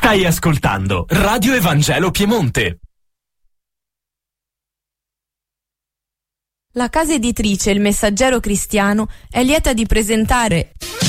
Stai ascoltando Radio Evangelo Piemonte. La casa editrice Il Messaggero Cristiano è lieta di presentare